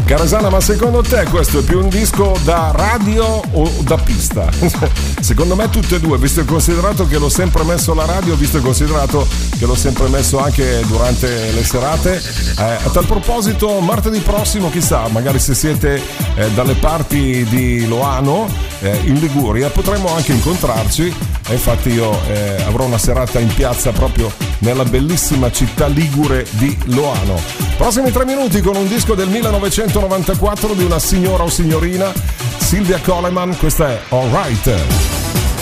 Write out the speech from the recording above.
Carasana, ma secondo te questo è più un disco da radio o da pista? Secondo me tutte e due, visto e considerato che l'ho sempre messo alla radio, visto e considerato che l'ho sempre messo anche durante le serate. A tal proposito, martedì prossimo, chissà, magari se siete dalle parti di Loano, in Liguria, potremmo anche incontrarci. E infatti io avrò una serata in piazza proprio nella bellissima città ligure di Loano. Prossimi 3 minuti con un disco del 1994 di una signora o signorina, Sylvia Coleman. Questa è All Right.